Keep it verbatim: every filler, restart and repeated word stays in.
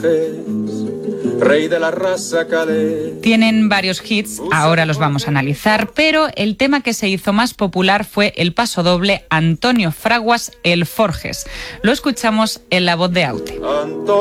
Rey de la raza calé. Tienen varios hits, ahora los vamos a analizar, pero el tema que se hizo más popular fue el pasodoble Antonio Fraguas, El Forges. Lo escuchamos en la voz de Aute.